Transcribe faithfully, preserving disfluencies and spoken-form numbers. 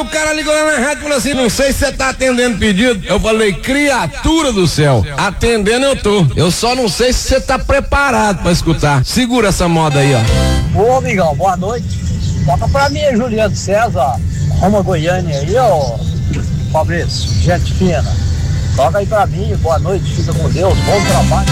o cara ligou lá na rádio e falou assim, não sei se você tá atendendo pedido. Eu falei, criatura do céu, atendendo eu tô. Eu só não sei se você tá preparado pra escutar. Segura essa moda aí, ó. Ô, amigão, boa noite. Toca pra mim, Juliano César, Roma Goiânia aí, ó. Fabrício, gente fina. Toca aí pra mim, boa noite, fica com Deus, bom trabalho.